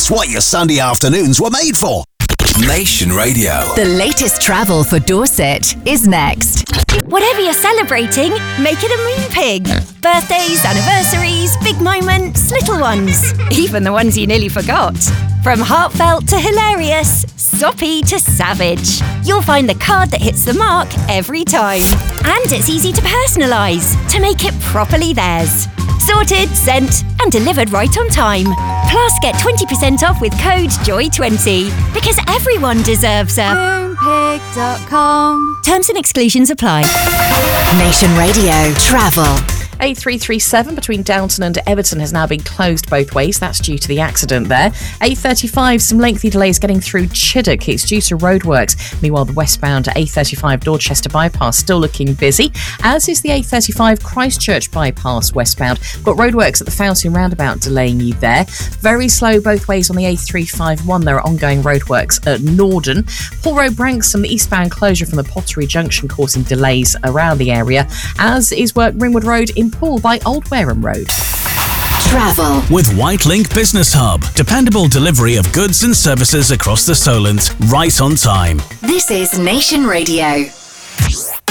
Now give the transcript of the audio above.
It's what your Sunday afternoons were made for. Nation Radio. The latest travel for Dorset is next. Whatever you're celebrating, make it a Moon Pig. Birthdays, anniversaries, big moments, little ones. Even the ones you nearly forgot. From heartfelt to hilarious, soppy to savage. You'll find the card that hits the mark every time. And it's easy to personalise, to make it properly theirs. Sorted, sent, and delivered right on time. Plus, get 20% off with code JOY20. Because everyone deserves a moonpig.com. Terms and exclusions apply. Nation Radio Travel. A337 between Downton and Everton has now been closed both ways. That's due to the accident there. A35, some lengthy delays getting through Chiddock. It's due to roadworks. Meanwhile, the westbound A35 Dorchester bypass still looking busy, as is the A35 Christchurch bypass westbound. Got roadworks at the Fountain roundabout delaying you there. Very slow both ways on the A351. There are ongoing roadworks at Norden. Paul Road Branksome, the eastbound closure from the Pottery Junction causing delays around the area, as is work Ringwood Road in Poole by Old Wareham Road. Travel with Whitelink Business Hub. Dependable delivery of goods and services across the Solent, right on time. This is Nation Radio.